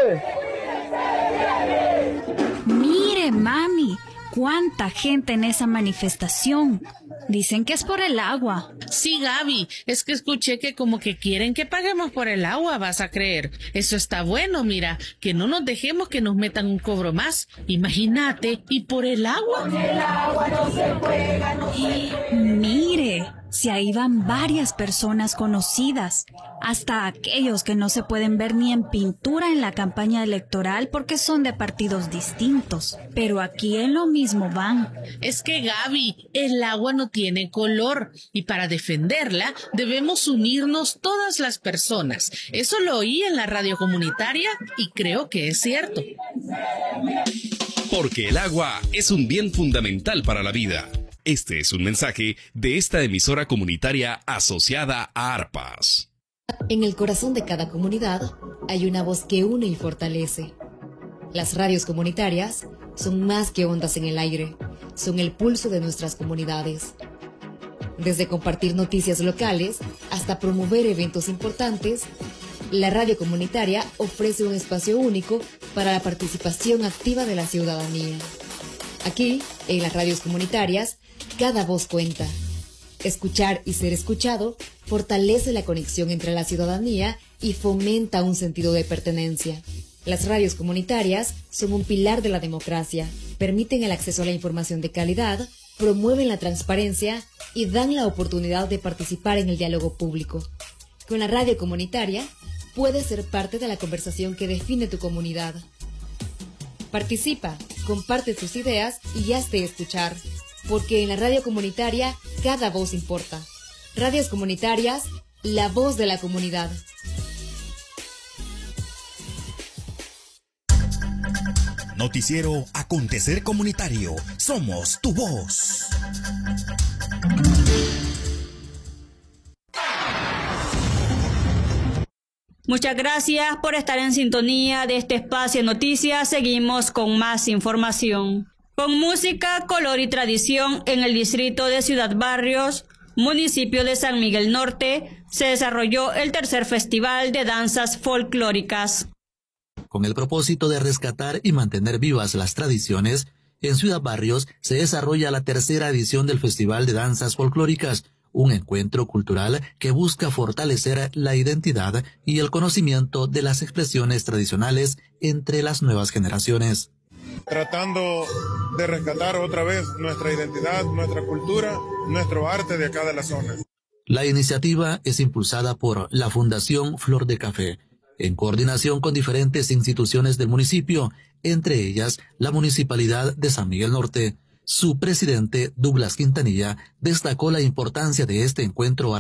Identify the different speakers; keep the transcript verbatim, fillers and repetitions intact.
Speaker 1: Mire, mami, cuánta gente en esa manifestación. Dicen que es por el agua.
Speaker 2: Sí, Gaby, es que escuché que como que quieren que paguemos por el agua, vas a creer. Eso está bueno, mira, que no nos dejemos que nos metan un cobro más. Imagínate, ¿y por el agua?
Speaker 3: Con el agua no se juega, no se juega.
Speaker 1: Mire, si ahí van varias personas conocidas, hasta aquellos que no se pueden ver ni en pintura en la campaña electoral porque son de partidos distintos. Pero aquí en lo mismo van.
Speaker 2: Es que, Gaby, el agua no tiene color y para defenderla debemos unirnos todas las personas. Eso lo oí en la radio comunitaria y creo que es cierto.
Speaker 4: Porque el agua es un bien fundamental para la vida. Este es un mensaje de esta emisora comunitaria asociada a ARPAS.
Speaker 5: En el corazón de cada comunidad hay una voz que une y fortalece. Las radios comunitarias son más que ondas en el aire, son el pulso de nuestras comunidades. Desde compartir noticias locales hasta promover eventos importantes, la radio comunitaria ofrece un espacio único para la participación activa de la ciudadanía. Aquí, en las radios comunitarias, cada voz cuenta. Escuchar y ser escuchado fortalece la conexión entre la ciudadanía y fomenta un sentido de pertenencia. Las radios comunitarias son un pilar de la democracia, permiten el acceso a la información de calidad, promueven la transparencia y dan la oportunidad de participar en el diálogo público. Con la radio comunitaria, puedes ser parte de la conversación que define tu comunidad. Participa, comparte tus ideas y hazte escuchar, porque en la radio comunitaria cada voz importa. Radios comunitarias, la voz de la comunidad.
Speaker 6: Noticiero Acontecer Comunitario. Somos tu voz.
Speaker 7: Muchas gracias por estar en sintonía de este espacio de noticias. Seguimos con más información. Con música, color y tradición en el distrito de Ciudad Barrios, municipio de San Miguel Norte, se desarrolló el tercer festival de danzas folclóricas.
Speaker 8: Con el propósito de rescatar y mantener vivas las tradiciones, en Ciudad Barrios se desarrolla la tercera edición del Festival de Danzas Folclóricas, un encuentro cultural que busca fortalecer la identidad y el conocimiento de las expresiones tradicionales entre las nuevas generaciones.
Speaker 9: Tratando de rescatar otra vez nuestra identidad, nuestra cultura, nuestro arte de acá de la zona.
Speaker 8: La iniciativa es impulsada por la Fundación Flor de Café, en coordinación con diferentes instituciones del municipio, entre ellas la Municipalidad de San Miguel Norte. Su presidente, Douglas Quintanilla, destacó la importancia de este encuentro